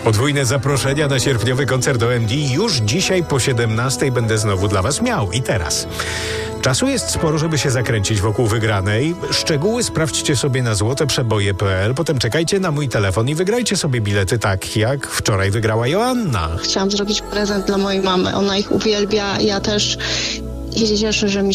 Podwójne zaproszenia na sierpniowy koncert OMD już dzisiaj po 17 będę znowu dla Was miał. I teraz. Czasu jest sporo, żeby się zakręcić wokół wygranej. Szczegóły sprawdźcie sobie na złoteprzeboje.pl. Potem czekajcie na mój telefon i wygrajcie sobie bilety tak, jak wczoraj wygrała Joanna. Chciałam zrobić prezent dla mojej mamy. Ona ich uwielbia. Ja też się cieszę, że mi